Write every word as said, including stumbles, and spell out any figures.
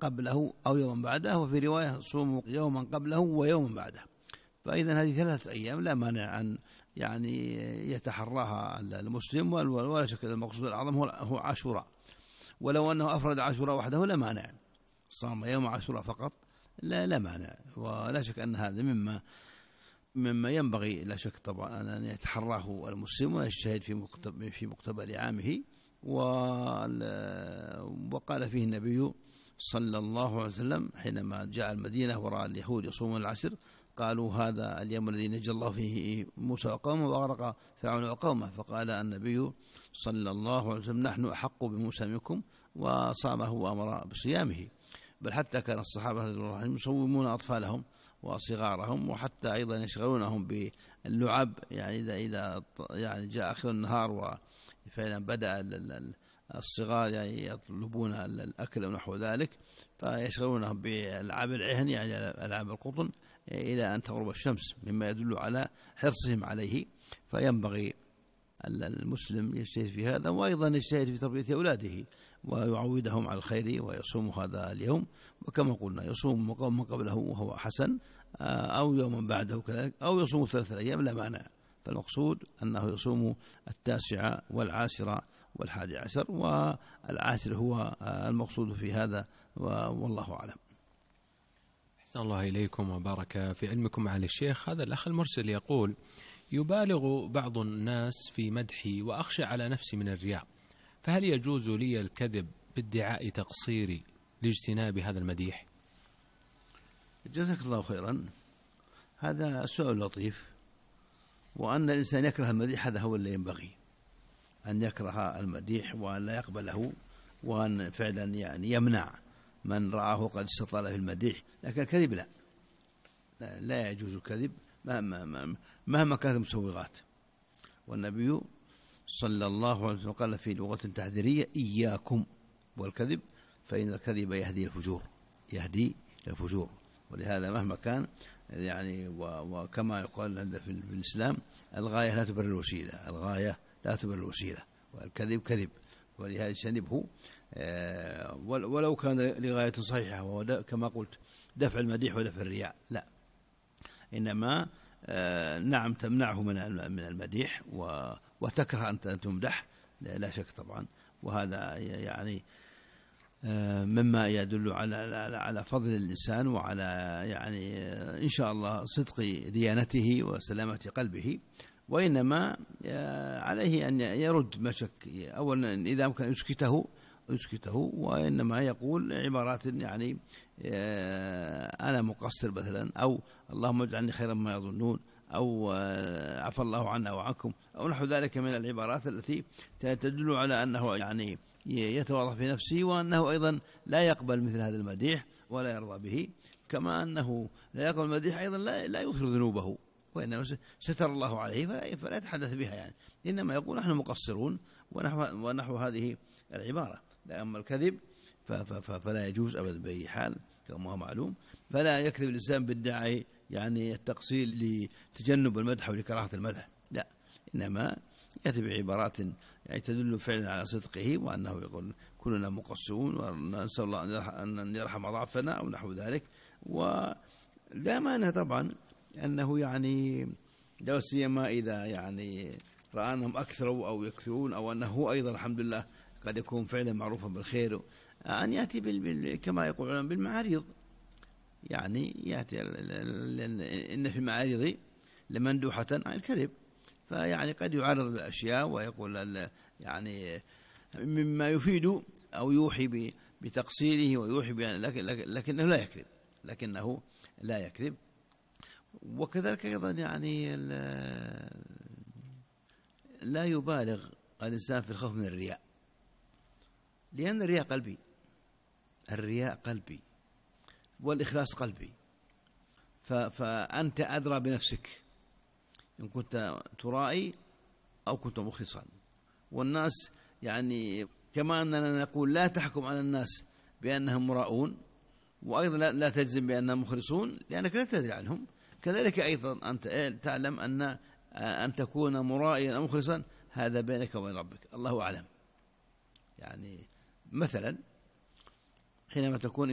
قبله أو يوما بعده، وفي رواية صوموا يوما قبله ويوما بعده. فإذا هذه ثلاثة أيام لا مانع أن يعني يتحراها المسلم، ولا شك المقصود الأعظم هو عاشوراء، ولو أنه أفرد عاشوراء وحده لا مانع، صام يوم عاشوراء فقط لا لا مانع. ولا شك أن هذا مما مما ينبغي لا شك طبعا أن يتحراه المسلم ويجتهد في في مقتبل عامه. وقال فيه النبي صلى الله عليه وسلم حينما جاء المدينة ورأى اليهود يصومون العشر، قالوا هذا اليوم الذي نجى الله فيه موسى وقومه وغرق فرعون وقومه، فقال النبي صلى الله عليه وسلم نحن أحق بموسى منكم، وصامه وأمر بصيامه. بل حتى كان الصحابة رضي الله عنهم يصومون أطفالهم وصغارهم، وحتى أيضا يشغلونهم باللعب، يعني إذا إذا يعني جاء آخر النهار وفعلا بدأ الصغار يعني يطلبون الأكل ونحو ذلك، فيشغلونهم بألعاب العهن يعني ألعاب القطن إلى أن تغرب الشمس، مما يدل على حرصهم عليه. فينبغي المسلم يجتهد في هذا، وأيضا يجتهد في تربية أولاده ويعودهم على الخير ويصوم هذا اليوم، وكما قلنا يصوم مقام من قبله وهو حسن، أو يوما بعده كذلك، أو يصوم ثلاثة أيام لا مانع. فالمقصود أنه يصوم التاسعة والعاشرة والحادي عشر، والعاشر هو المقصود في هذا، والله أعلم. أحسن الله إليكم وبارك في علمكم معالي الشيخ. هذا الأخ المرسل يقول يبالغ بعض الناس في مدحي وأخشى على نفسي من الرياء، فهل يجوز لي الكذب بادعاء تقصيري لاجتناب هذا المديح؟ جزاك الله خيرا. هذا سؤال لطيف، وأن الإنسان يكره المديح هذا هو اللي ينبغي أن يكره المديح وأن لا يقبله، وأن فعلا يعني يمنع من رآه قد استطال في المديح. لكن الكذب لا لا, لا يجوز الكذب مهما مهما كانت المسوغات. والنبي صلى الله عليه وسلم قال في لغة تحذيرية إياكم والكذب، فإن الكذب يهدي الفجور يهدي الفجور. ولهذا مهما كان يعني، وكما يقال في الإسلام الغاية لا تبرر الوسيلة، الغاية لا تبرر الوسيلة، والكذب كذب، ولهذا يجتنبه ولو كان لغاية صحيحة، وهو كما قلت دفع المديح ودفع الرياء، لا، إنما نعم تمنعه من المديح وتكره أن تمدح، لا شك طبعا. وهذا يعني مما يدل على على فضل الإنسان وعلى يعني إن شاء الله صدق ديانته وسلامة قلبه. وإنما عليه أن يرد ما شك، أولا إذا أمكن يسكته يسكته وإنما يقول عبارات يعني أنا مقصر مثلا، أو اللهم اجعلني خيرا مما يظنون، أو عفى الله عنا وعنكم، أو نحو ذلك من العبارات التي تدل على أنه يعني يتواضع في نفسه، وأنه أيضا لا يقبل مثل هذا المديح ولا يرضى به، كما أنه لا يقبل المديح أيضا لا, لا يظهر ذنوبه، وإنما ستر الله عليه فلا يتحدث بها يعني، إنما يقول نحن مقصرون ونحو, ونحو هذه العبارة. أما الكذب فلا يجوز أبدا بأي حال كما هو معلوم. فلا يكذب الإنسان بالدعاء يعني التقصير لتجنب المدح ولكراهة المدح، لا، إنما يأتي بعبارات يعني تدل فعلا على صدقه، وأنه يقول كلنا مقصرون ونسأل الله أن يرحم ضعفنا أو نحو ذلك. ولا مانع طبعا أنه يعني لو سيما إذا يعني رأى أنهم أكثروا أو يكثرون، أو أنه أيضا الحمد لله قد يكون فعلا معروفا بالخير، أن يأتي بال... كما يقولون بالمعارض، يعني يأتي إن في المعارض لمندوحة عن الكذب، فيعني قد يعرض الأشياء ويقول يعني مما يفيد أو يوحي بتقصيره ويوحي لكن لكنه لا يكذب لكنه لا يكذب. وكذلك أيضا يعني لا يبالغ الإنسان في الخوف من الرياء، لأن الرياء قلبي، الرياء قلبي والإخلاص قلبي، فأنت أدرى بنفسك إن كنت ترائي أو كنت مخلصا. والناس يعني كما أننا نقول لا تحكم على الناس بأنهم مراؤون، وأيضا لا تجزم بأنهم مخلصون لأنك لا تدري عنهم، كذلك أيضا أنت تعلم أن أن تكون مرائيا أو مخلصا هذا بينك وبين ربك، الله أعلم. يعني مثلا حينما تكون